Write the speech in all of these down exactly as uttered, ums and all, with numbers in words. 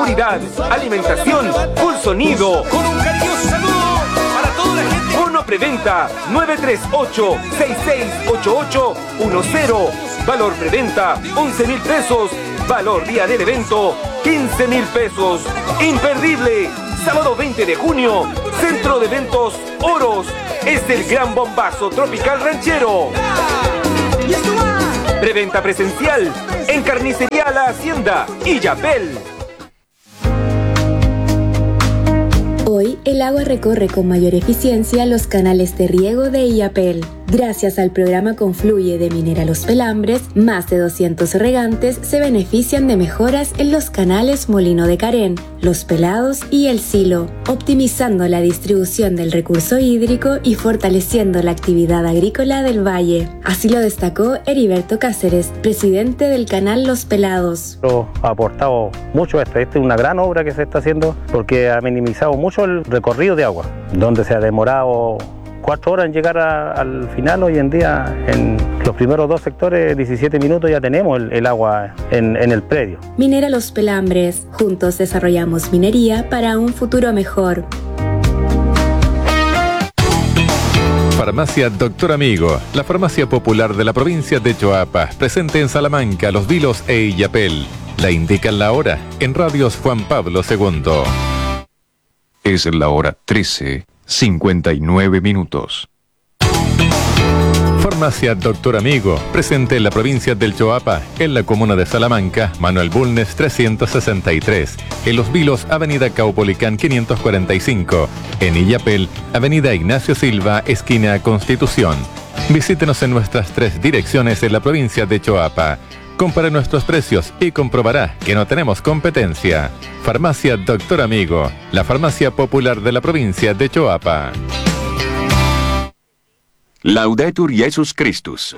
seguridad, alimentación, full sonido. Con un cariñoso saludo para toda la gente. Bono preventa nueve tres ocho, seis seis ocho ocho uno cero. Valor preventa once mil pesos. Valor día del evento quince mil pesos. Imperdible. Sábado veinte de junio. Centro de Eventos Oros. Es el gran bombazo tropical ranchero. Preventa presencial en Carnicería La Hacienda y Yapel. Hoy el agua recorre con mayor eficiencia los canales de riego de Illapel. Gracias al programa Confluye de Minera Los Pelambres, más de doscientos regantes se benefician de mejoras en los canales Molino de Carén, Los Pelados y El Silo, optimizando la distribución del recurso hídrico y fortaleciendo la actividad agrícola del valle. Así lo destacó Heriberto Cáceres, presidente del canal Los Pelados. Ha aportado mucho esto. Esta es una gran obra que se está haciendo porque ha minimizado mucho el recorrido de agua, donde se ha demorado cuatro horas en llegar a, al final. Hoy en día, en los primeros dos sectores, diecisiete minutos ya tenemos el, el agua en, en el predio. Minera Los Pelambres. Juntos desarrollamos minería para un futuro mejor. Farmacia Doctor Amigo, la farmacia popular de la provincia de Choapa, presente en Salamanca, Los Vilos e Illapel. La indican la hora en Radios Juan Pablo segundo. Es la hora trece, cincuenta y nueve minutos. Farmacia Doctor Amigo, presente en la provincia del Choapa, en la comuna de Salamanca, Manuel Bulnes trescientos sesenta y tres, en Los Vilos, Avenida Caupolicán quinientos cuarenta y cinco, en Illapel, Avenida Ignacio Silva, esquina Constitución. Visítenos en nuestras tres direcciones en la provincia de Choapa. Compare nuestros precios y comprobará que no tenemos competencia. Farmacia Doctor Amigo, la farmacia popular de la provincia de Choapa. Laudetur Jesus Christus.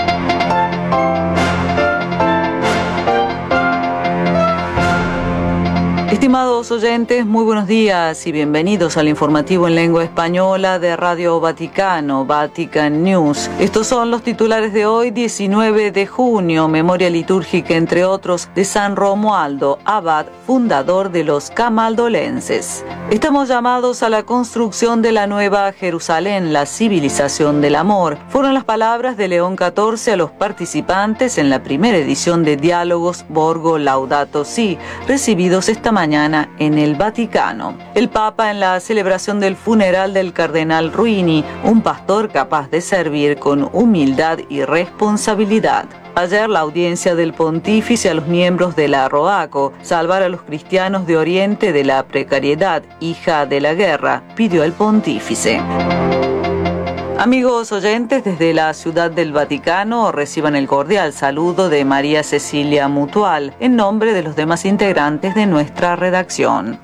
Estimados oyentes, muy buenos días y bienvenidos al informativo en lengua española de Radio Vaticano, Vatican News. Estos son los titulares de hoy, diecinueve de junio, memoria litúrgica, entre otros, de San Romualdo, abad, fundador de los camaldolenses. Estamos llamados a la construcción de la nueva Jerusalén, la civilización del amor. Fueron las palabras de León catorce a los participantes en la primera edición de Diálogos Borgo Laudato Si, recibidos esta mañana en el Vaticano. El Papa en la celebración del funeral del cardenal Ruini, un pastor capaz de servir con humildad y responsabilidad. Ayer la audiencia del pontífice a los miembros de la ROACO, salvar a los cristianos de Oriente de la precariedad, hija de la guerra, pidió el pontífice. Amigos oyentes, desde la Ciudad del Vaticano reciban el cordial saludo de María Cecilia Mutual, en nombre de los demás integrantes de nuestra redacción.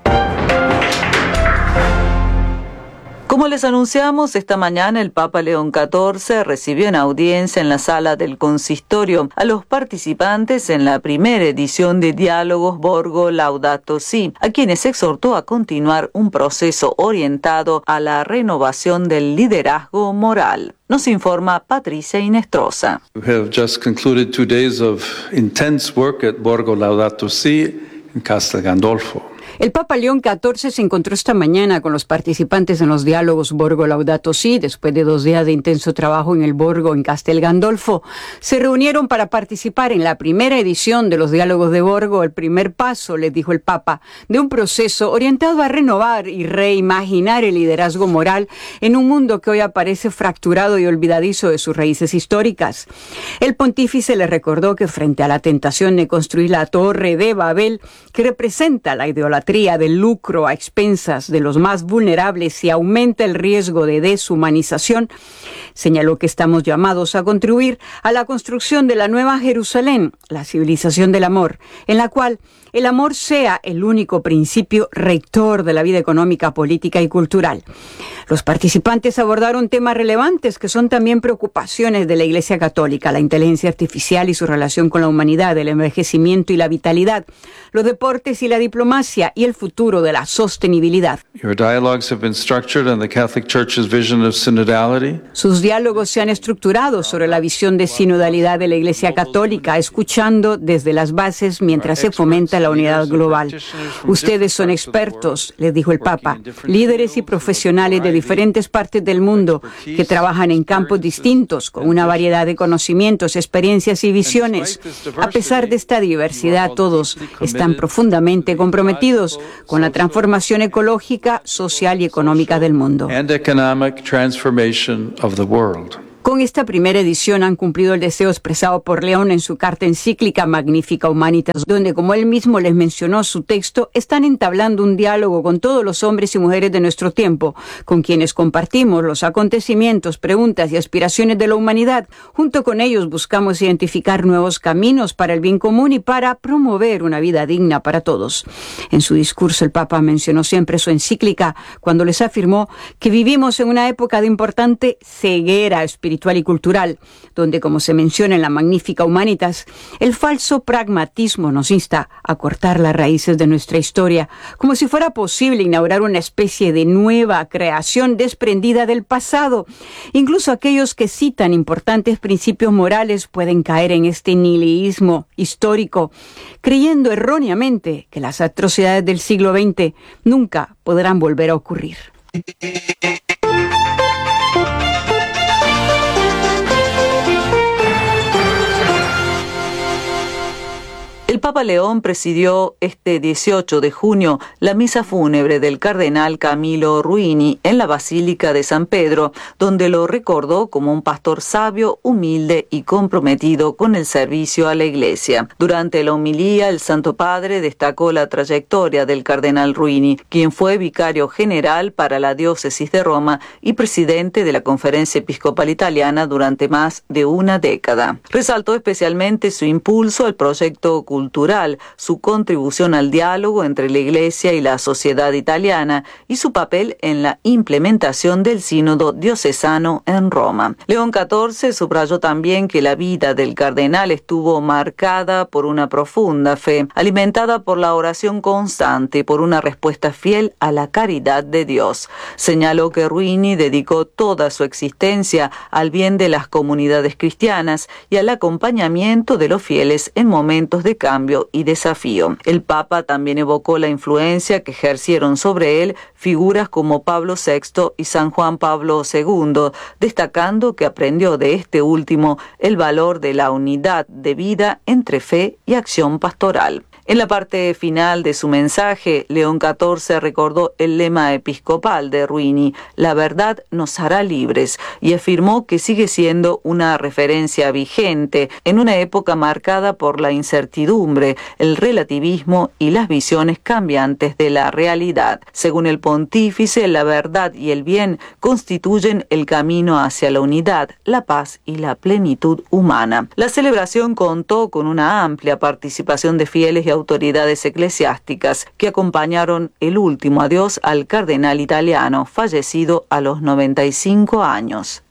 Como les anunciamos, esta mañana el Papa León catorce recibió en audiencia en la sala del consistorio a los participantes en la primera edición de Diálogos Borgo Laudato Si, a quienes exhortó a continuar un proceso orientado a la renovación del liderazgo moral. Nos informa Patricia Inestrosa. We have just concluded two days of intense work at Borgo Laudato Si in Castel Gandolfo. El Papa León catorce se encontró esta mañana con los participantes en los diálogos Borgo Laudato Si. Después de dos días de intenso trabajo en el Borgo en Castel Gandolfo, se reunieron para participar en la primera edición de los diálogos de Borgo, el primer paso, les dijo el Papa, de un proceso orientado a renovar y reimaginar el liderazgo moral en un mundo que hoy aparece fracturado y olvidadizo de sus raíces históricas. El pontífice le recordó que frente a la tentación de construir la Torre de Babel, que representa la idolatría del lucro a expensas de los más vulnerables y aumenta el riesgo de deshumanización, señaló que estamos llamados a contribuir a la construcción de la nueva Jerusalén, la civilización del amor, en la cual el amor sea el único principio rector de la vida económica, política y cultural. Los participantes abordaron temas relevantes que son también preocupaciones de la Iglesia Católica: la inteligencia artificial y su relación con la humanidad, el envejecimiento y la vitalidad, los deportes y la diplomacia y el futuro de la sostenibilidad. Your dialogues have been structured on the Catholic Church's vision of synodality. Sus diálogos se han estructurado sobre la visión de sinodalidad de la Iglesia Católica, escuchando desde las bases mientras se fomenta la unidad global. Ustedes son expertos, les dijo el Papa, líderes y profesionales de diferentes partes del mundo que trabajan en campos distintos, con una variedad de conocimientos, experiencias y visiones. A pesar de esta diversidad, todos están profundamente comprometidos con la transformación ecológica, social y económica del mundo. Con esta primera edición han cumplido el deseo expresado por León en su carta encíclica Magnificat Humanitas, donde, como él mismo les mencionó su texto, están entablando un diálogo con todos los hombres y mujeres de nuestro tiempo, con quienes compartimos los acontecimientos, preguntas y aspiraciones de la humanidad. Junto con ellos buscamos identificar nuevos caminos para el bien común y para promover una vida digna para todos. En su discurso, el Papa mencionó siempre su encíclica cuando les afirmó que vivimos en una época de importante ceguera espiritual espiritual y cultural, donde, como se menciona en la Magnificat Humanitas, el falso pragmatismo nos insta a cortar las raíces de nuestra historia, como si fuera posible inaugurar una especie de nueva creación desprendida del pasado. Incluso aquellos que citan importantes principios morales pueden caer en este nihilismo histórico, creyendo erróneamente que las atrocidades del siglo veinte nunca podrán volver a ocurrir. El Papa León presidió este dieciocho de junio la misa fúnebre del cardenal Camilo Ruini en la Basílica de San Pedro, donde lo recordó como un pastor sabio, humilde y comprometido con el servicio a la Iglesia. Durante la homilía, el Santo Padre destacó la trayectoria del cardenal Ruini, quien fue vicario general para la diócesis de Roma y presidente de la Conferencia Episcopal Italiana durante más de una década. Resaltó especialmente su impulso al proyecto cultural cultural, su contribución al diálogo entre la Iglesia y la sociedad italiana y su papel en la implementación del sínodo diocesano en Roma. León catorce subrayó también que la vida del cardenal estuvo marcada por una profunda fe, alimentada por la oración constante y por una respuesta fiel a la caridad de Dios. Señaló que Ruini dedicó toda su existencia al bien de las comunidades cristianas y al acompañamiento de los fieles en momentos de cambio y desafío. El Papa también evocó la influencia que ejercieron sobre él figuras como Pablo sexto y San Juan Pablo segundo, destacando que aprendió de este último el valor de la unidad de vida entre fe y acción pastoral. En la parte final de su mensaje, León catorce recordó el lema episcopal de Ruini, la verdad nos hará libres, y afirmó que sigue siendo una referencia vigente en una época marcada por la incertidumbre, el relativismo y las visiones cambiantes de la realidad. Según el pontífice, la verdad y el bien constituyen el camino hacia la unidad, la paz y la plenitud humana. La celebración contó con una amplia participación de fieles y autoridades eclesiásticas que acompañaron el último adiós al cardenal italiano, fallecido a los noventa y cinco años.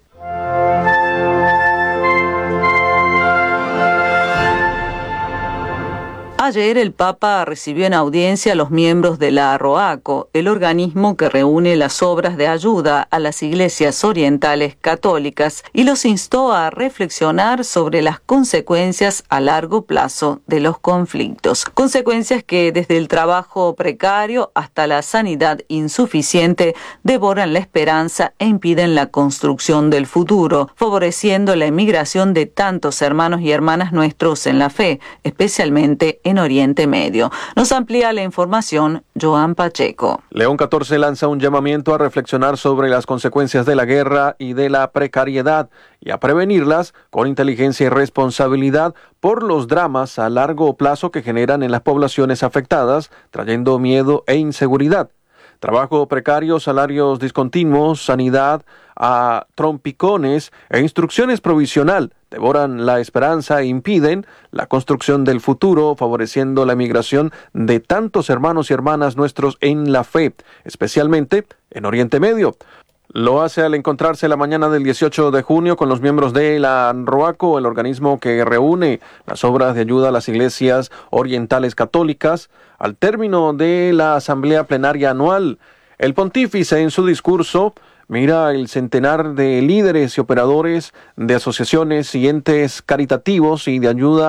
Ayer el Papa recibió en audiencia a los miembros de la ROACO, el organismo que reúne las obras de ayuda a las iglesias orientales católicas, y los instó a reflexionar sobre las consecuencias a largo plazo de los conflictos. Consecuencias que desde el trabajo precario hasta la sanidad insuficiente devoran la esperanza e impiden la construcción del futuro, favoreciendo la emigración de tantos hermanos y hermanas nuestros en la fe, especialmente en Oriente Medio. Nos amplía la información Joan Pacheco. León catorce lanza un llamamiento a reflexionar sobre las consecuencias de la guerra y de la precariedad y a prevenirlas con inteligencia y responsabilidad por los dramas a largo plazo que generan en las poblaciones afectadas, trayendo miedo e inseguridad. Trabajo precario, salarios discontinuos, sanidad a trompicones e instrucciones provisional devoran la esperanza e impiden la construcción del futuro, favoreciendo la migración de tantos hermanos y hermanas nuestros en la fe, especialmente en Oriente Medio. Lo hace al encontrarse la mañana del dieciocho de junio con los miembros de la ROACO, el organismo que reúne las obras de ayuda a las iglesias orientales católicas, al término de la asamblea plenaria anual. El pontífice en su discurso mira el centenar de líderes y operadores de asociaciones y entes caritativos y de ayuda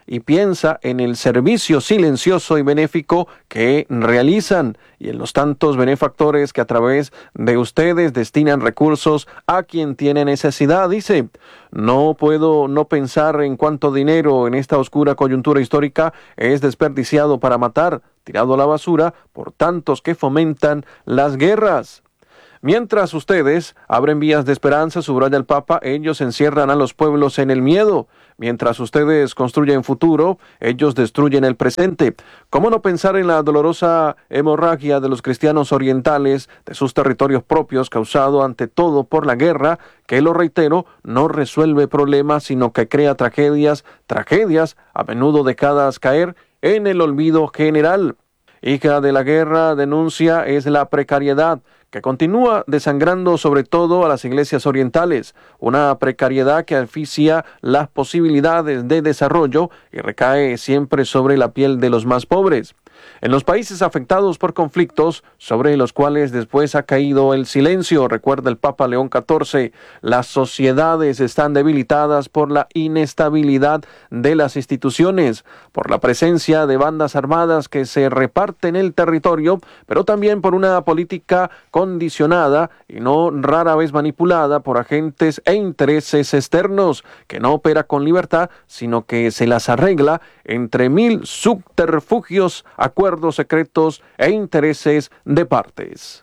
y piensa en el servicio silencioso y benéfico que realizan y en los tantos benefactores que a través de ustedes destinan recursos a quien tiene necesidad. Dice, no puedo no pensar en cuánto dinero en esta oscura coyuntura histórica es desperdiciado para matar, tirado a la basura por tantos que fomentan las guerras. Mientras ustedes abren vías de esperanza, subraya el Papa, ellos encierran a los pueblos en el miedo. Mientras ustedes construyen futuro, ellos destruyen el presente. ¿Cómo no pensar en la dolorosa hemorragia de los cristianos orientales, de sus territorios propios, causado ante todo por la guerra, que, lo reitero, no resuelve problemas, sino que crea tragedias, tragedias a menudo dejadas caer en el olvido general? Hija de la guerra, denuncia, es la precariedad, que continúa desangrando sobre todo a las iglesias orientales, una precariedad que asfixia las posibilidades de desarrollo y recae siempre sobre la piel de los más pobres. En los países afectados por conflictos, sobre los cuales después ha caído el silencio, recuerda el Papa León catorce, las sociedades están debilitadas por la inestabilidad de las instituciones, por la presencia de bandas armadas que se reparten el territorio, pero también por una política condicionada y no rara vez manipulada por agentes e intereses externos, que no opera con libertad, sino que se las arregla entre mil subterfugios, acuerdos secretos e intereses de partes.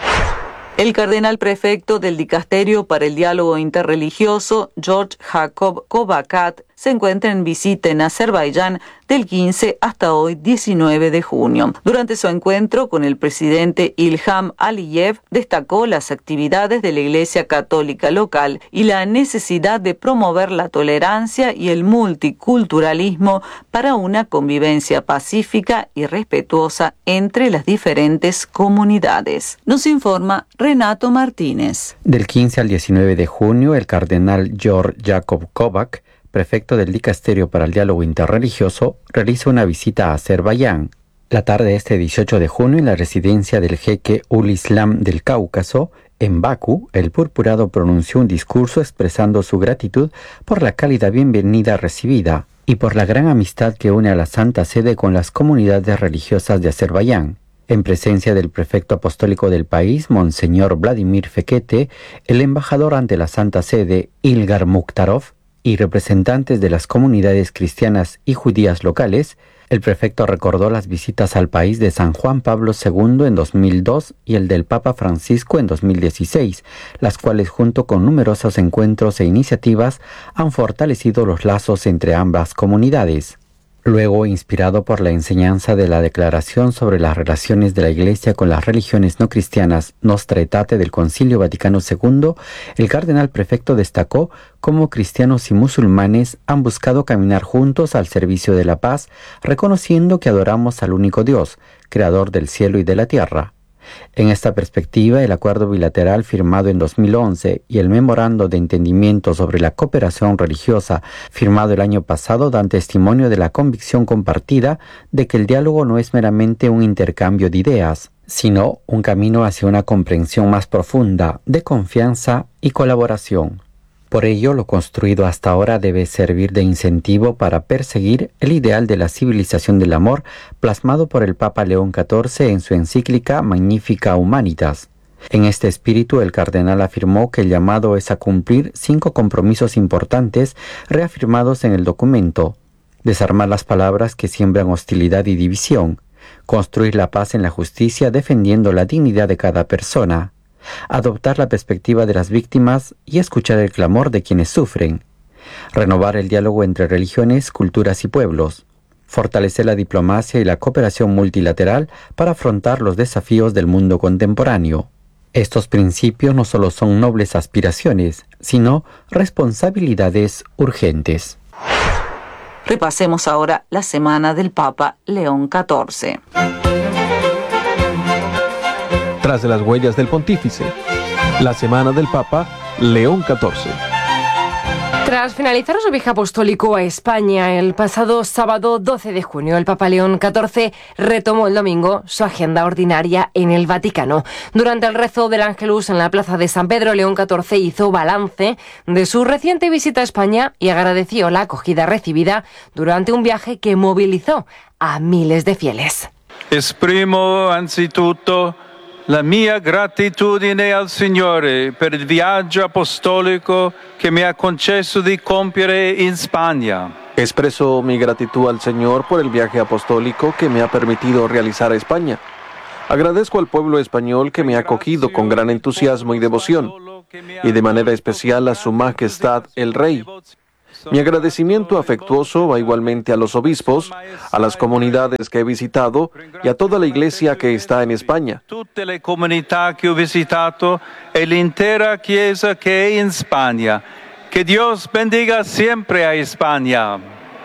El cardenal prefecto del Dicasterio para el Diálogo Interreligioso, George Jacob Kovakat, se encuentra en visita en Azerbaiyán del quince hasta hoy diecinueve de junio. Durante su encuentro con el presidente Ilham Aliyev, destacó las actividades de la Iglesia Católica local y la necesidad de promover la tolerancia y el multiculturalismo para una convivencia pacífica y respetuosa entre las diferentes comunidades. Nos informa Renato Martínez. Del quince al diecinueve de junio, el cardenal George Jacob Kovac, prefecto del Dicasterio para el Diálogo Interreligioso, realiza una visita a Azerbaiyán. La tarde de este dieciocho de junio, en la residencia del jeque Ul Islam del Cáucaso, en Bakú, el purpurado pronunció un discurso expresando su gratitud por la cálida bienvenida recibida y por la gran amistad que une a la Santa Sede con las comunidades religiosas de Azerbaiyán. En presencia del prefecto apostólico del país, Monseñor Vladimir Fekete, el embajador ante la Santa Sede, Ilgar Mukhtarov, y representantes de las comunidades cristianas y judías locales, el prefecto recordó las visitas al país de San Juan Pablo segundo en dos mil dos y el del Papa Francisco en dos mil dieciséis, las cuales junto con numerosos encuentros e iniciativas han fortalecido los lazos entre ambas comunidades. Luego, inspirado por la enseñanza de la Declaración sobre las relaciones de la Iglesia con las religiones no cristianas Nostra Aetate del Concilio Vaticano segundo, el cardenal prefecto destacó cómo cristianos y musulmanes han buscado caminar juntos al servicio de la paz, reconociendo que adoramos al único Dios, creador del cielo y de la tierra. En esta perspectiva, el acuerdo bilateral firmado en dos mil once y el memorando de entendimiento sobre la cooperación religiosa firmado el año pasado dan testimonio de la convicción compartida de que el diálogo no es meramente un intercambio de ideas, sino un camino hacia una comprensión más profunda de confianza y colaboración. Por ello, lo construido hasta ahora debe servir de incentivo para perseguir el ideal de la civilización del amor plasmado por el Papa León catorce en su encíclica Magnificat Humanitas. En este espíritu, el cardenal afirmó que el llamado es a cumplir cinco compromisos importantes reafirmados en el documento: desarmar las palabras que siembran hostilidad y división, construir la paz en la justicia defendiendo la dignidad de cada persona, adoptar la perspectiva de las víctimas y escuchar el clamor de quienes sufren, renovar el diálogo entre religiones, culturas y pueblos, fortalecer la diplomacia y la cooperación multilateral para afrontar los desafíos del mundo contemporáneo. Estos principios no solo son nobles aspiraciones, sino responsabilidades urgentes. Repasemos ahora la semana del Papa León catorce. Tras de las huellas del pontífice, la semana del Papa León catorce. Tras finalizar su viaje apostólico a España el pasado sábado doce de junio, el Papa León catorce retomó el domingo su agenda ordinaria en el Vaticano. Durante el rezo del Ángelus en la plaza de San Pedro, León catorce hizo balance de su reciente visita a España y agradeció la acogida recibida durante un viaje que movilizó a miles de fieles. Esprimo anzitutto la mia gratitudine al Signore per il viaggio apostolico che mi ha concesso di compiere in Spagna. Expreso mi gratitud al Señor por el viaje apostólico que me ha permitido realizar a España. Agradezco al pueblo español que me ha acogido con gran entusiasmo y devoción, y de manera especial a Su Majestad el Rey. Mi agradecimiento afectuoso va igualmente a los obispos, a las comunidades que he visitado y a toda la iglesia que está en España. Tutte le comunità che ho visitato e l'intera chiesa che è in Spagna. Que Dios bendiga siempre a España.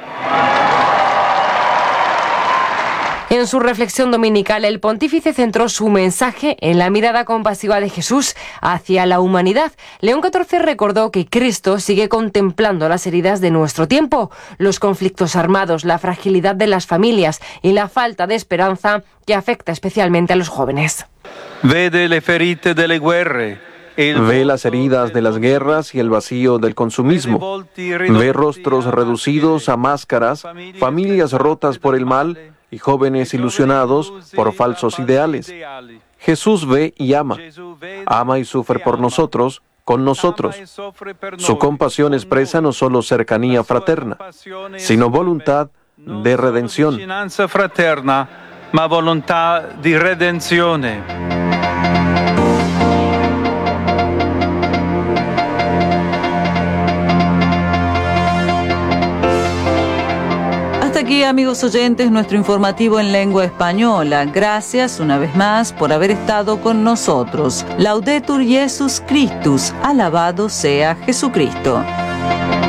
En su reflexión dominical, el pontífice centró su mensaje en la mirada compasiva de Jesús hacia la humanidad. León catorce recordó que Cristo sigue contemplando las heridas de nuestro tiempo, los conflictos armados, la fragilidad de las familias y la falta de esperanza que afecta especialmente a los jóvenes. Vede le ferite delle guerre. Ve las heridas de las guerras y el vacío del consumismo. Ve rostros reducidos a máscaras, familias rotas por el mal y jóvenes ilusionados por falsos ideales. Jesús ve y ama. Ama y sufre por nosotros, con nosotros. Su compasión expresa no solo cercanía fraterna, sino voluntad de redención. Fraterna, ma volontà di redenzione. Aquí, amigos oyentes, nuestro informativo en lengua española. Gracias una vez más por haber estado con nosotros. Laudetur Jesus Christus, alabado sea Jesucristo.